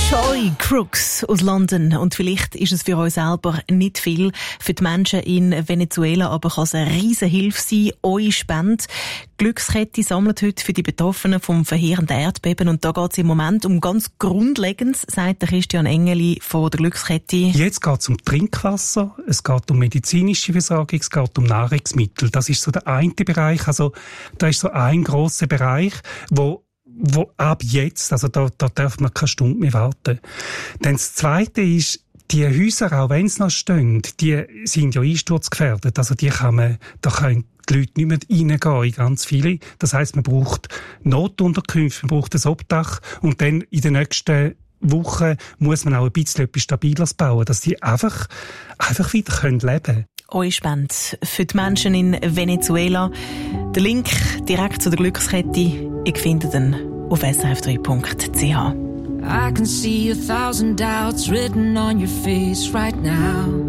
Joy Crooks aus London. Und vielleicht ist es für euch selber nicht viel. Für die Menschen in Venezuela aber kann es eine riesen Hilfe sein. Eure Spende. Glückskette sammelt heute für die Betroffenen vom verheerenden Erdbeben. Und da geht es im Moment um ganz Grundlegendes, sagt der Christian Engeli von der Glückskette. Jetzt geht es um Trinkwasser, es geht um medizinische Versorgung, es geht um Nahrungsmittel. Das ist so der eine Bereich. Also da ist so ein grosser Bereich, wo ab jetzt, also da darf man keine Stunde mehr warten. Dann das Zweite ist, die Häuser, auch wenn sie noch stehen, die sind ja einsturzgefährdet. Also da können die Leute nicht mehr reingehen in ganz viele. Das heisst, man braucht Notunterkünfte, man braucht ein Obdach und dann in den nächsten Wochen muss man auch ein bisschen etwas Stabiles bauen, dass die einfach wieder leben können. Eure Spende für die Menschen in Venezuela. Der Link direkt zu der Glückskette, ihr findet ihn auf srf3.ch. I can see 1,000 doubts written on your face right now.